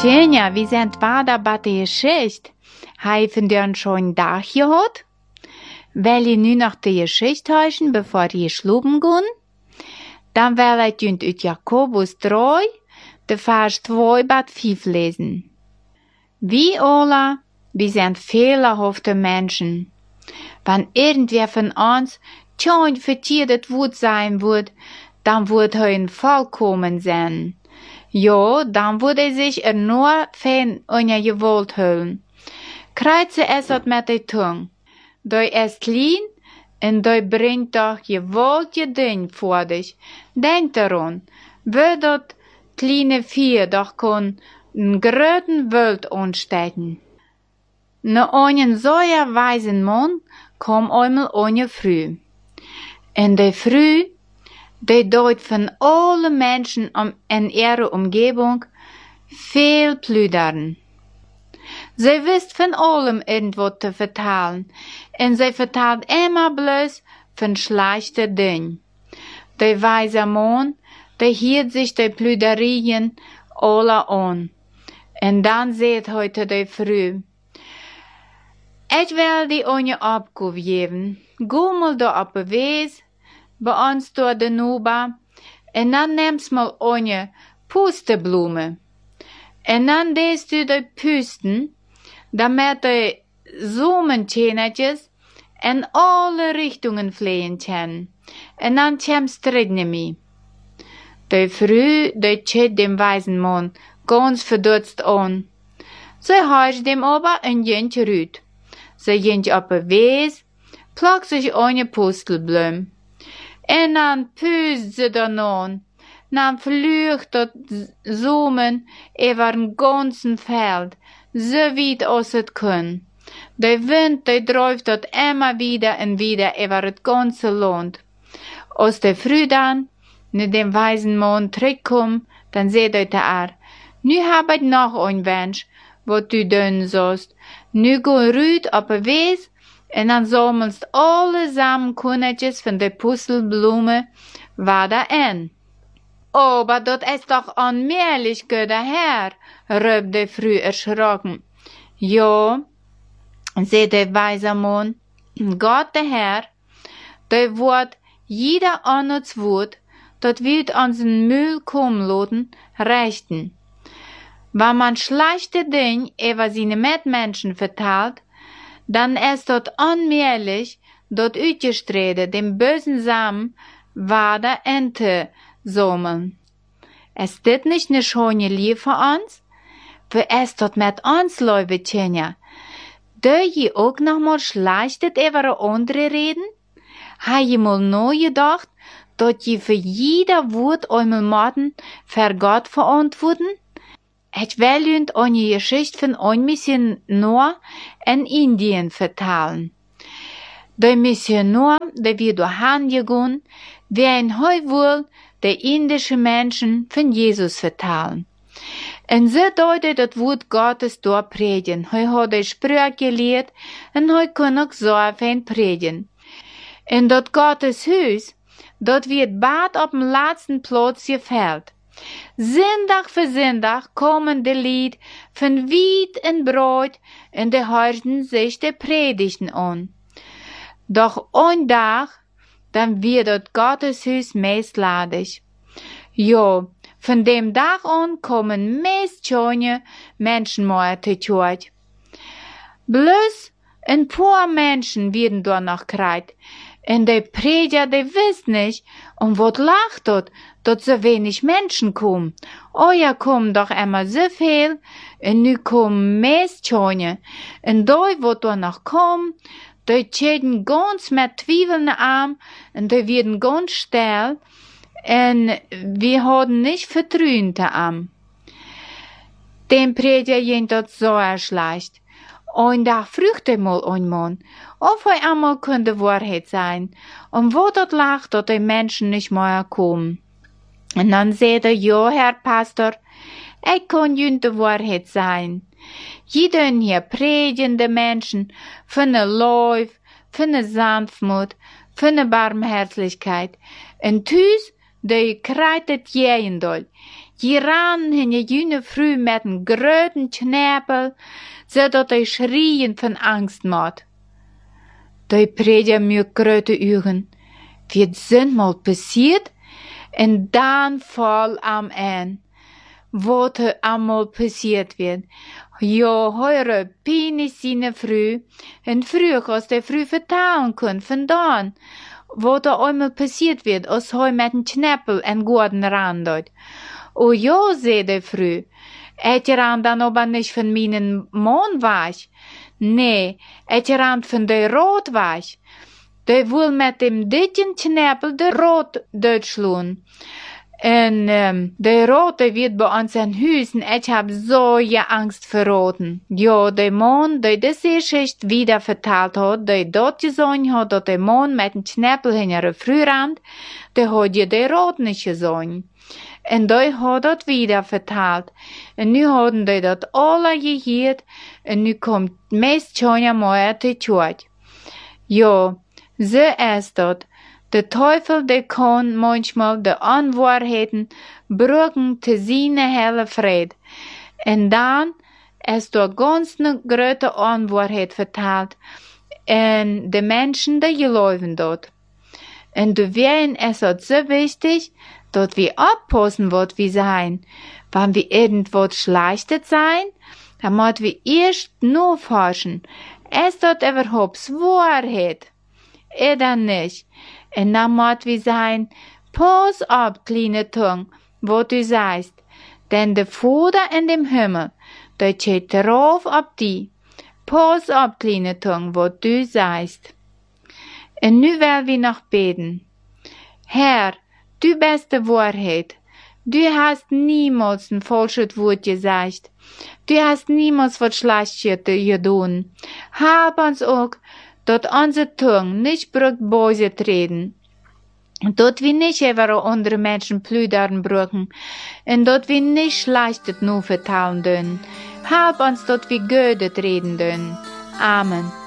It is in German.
Tjenja, wie sind vader bij de Geschichte? Heeft den schon een dag gehad? Wil je nu nog de Geschichte huischen, bevor je schluben gaan? Dan wil ik junt uit Jakobus 3, de vers 2 bis 5 lesen. Wie alle, wir sind fehlerhafte Menschen. Wenn irgendwer von uns schon verkehrtes Wort sein wird, dann wird er ein vollkommen sein. Ja, dann würde sich nur von einer Gewalt holen. Kreuze es hat mit der Tung. Du ist klein und du bringt doch gewaltige Dinge vor dich. Denk daran, wie das kleine Vieh doch kann einen großen Welt anstecken. Ne einen solcher weisen Mann kam einmal eine Früh. In der Früh, die dort von allen Menschen in ihrer Umgebung viel plüdern. Sie wisst von allem irgendwas zu vertellen, und sie vertelt immer bloß von schlechten Dingen. Der weise Mann, der hielt sich die Plüderien alle an. Und dann seht heute die Früh. Ich will die eine Abgabe geben. Geh mal da auf den Weg, bei uns da den Nuba, und dann nimmst mal eine Pusteblume. Und dann lässt du die Pusten, damit die Summentjenetjes in alle Richtungen fliegen können. Und dann kommst du drin mit. Die Früh, die schaut dem weisen Mann ganz verdutzt an. Sie heischt dem aber ein Jent rüt. Sie ging auf den Weg, plagt sich eine Pustelblume. Und dann püst sie dann an. Dann flücht das Sumen über den ganzen Feld, so weit als es kann. Der Wind, der träuft dort immer wieder und wieder über das ganze Land. Als der Früh dann, mit dem weisen Mann zurückkommt, dann seht er, nu hab ich noch ein Wunsch, was du tun sollst. Nu geh rüt auf den Weg, und dann sammelst alle Samenkörnchen von der Pustelblume wieder ein. Aber das ist doch unmöglich, guter Herr, rief der Früh erschrocken. Ja, sagt der weise Mann, Gott der Herr, der wird jeder anderes Wort, das wird unseren Müll kommen lassen, richten. Wenn man schlechte Dinge über seine Mitmenschen verteilt, dann ist das unmöglich, dort ausgestreten dem bösen Samen weiter Ente sammeln. Ist das nicht eine schöne Liebe für uns? Wie ist das mit uns, Leute, Tjenja? Dö je auch noch mal schlechtet über andere reden? Ha je mal neu gedacht, dass je für jeder Wort einmal Maten für Gott verantworten? Ich will Ihnen eine Geschichte von einem Missionar in Indien vertellen. Der Missionar, der wird durchgegangen, wie ein wohl der indische Menschen von Jesus vertellen. Und so deutet das Wort Gottes dort predigen. Er hat die Sprüche gelehrt und er kann auch so fein predigen. Und das Gottes Haus, dort wird bald auf dem letzten Platz gefällt. Sonntag für Sonntag kommen die Lied von weit und breit und die hören sich die Predigten an. Doch ein Tag, dann wird das Gotteshaus meistladig. Ja, von dem Tag an kommen meist schöne Menschen mehr zu Church. Bloß ein paar Menschen werden dort noch kreit. Und die Prediger, die wissen nicht, was lacht dort, dass so wenig Menschen kommen. Oh ja, kommen doch immer so viel, und nu kommen meist schöne. Und da, wo da noch kommen, die schäden ganz mit Zwiebeln Arm, und die werden ganz still, und wir haben nicht Vertrauen am. Dem Prediger ging das so schlecht. Und da fragte mal ein Mann, ob er einmal könnte Wahrheit sein, und wo dort lacht, dass die Menschen nicht mehr kommen. Und dann sagte er, ja, Herr Pastor, ich kann jünt die Wahrheit sein. Jeder hier predigende Menschen von der Lauf, von der Sanftmut, von der Barmherzlichkeit. Und tüs, die kreitet jeden doll. Die rannen in je june früh met een groten knäppel, zodat hij schrien van angst maat. Die prediger mir grote uren. Wie sind mal passiert? En dan fall am ein. Wat er allemaal passiert wird. Ja, heure penis sine früh. En früher, als der früh vertalen kon, vandaan. Wat er einmal passiert wird, als hij met een knappel en gordon randert. O ja, zei de früh. Et je rand dan aber nicht von meinen Mondwasch? Nee, et je rand von de Rotwasch. De wil met dem ditjen knappel de Rot durchschlagen. En de Rote wird bei uns in Hüsen, ich hab so ja Angst vor Roten. Ja, der Mann, der das Schicht wieder verteilt hat, der dort gesehen hat, dass der Mann mit dem Knäppel in ihre Frührand, der hat ja der Rot nicht gesehen. Und der hat dort wieder verteilt. Und nu haben die dort alle gehört, und nu kommt meist schon einmal die Tod. Ja, so ist das. Der Teufel, der kann manchmal die Unwahrheiten brücken zu seiner helle Fried. Und dann ist da ganz eine große Unwahrheit verteilt. Und die Menschen, die glauben dort. Und deswegen ist es so wichtig, dass wir aufpassen, was wir sein. Wenn wir irgendwas Schlechtes sein, dann müssen wir erst nachforschen. Ist das überhaupt Wahrheit? Oder nicht? Und dann muss wir sein, pass auf, kleine Tung, wo du sagst, denn der Vater in dem Himmel, der steht drauf auf die. Pass auf, kleine Tung, wo du sagst. Und nu wollen wir noch beten. Herr, du bist die Wahrheit. Du hast niemals ein falsches Wort gesagt. Du hast niemals was Schlechtes getan. Halb uns auch, dat unsere Zunge nicht braucht böse reden. Dat wir nicht über andere Menschen plüdern brauchen. Und dat wir nicht Schlechtes nur verteilen dürfen. Halb uns, dat wir Gödet reden dürfen. Amen.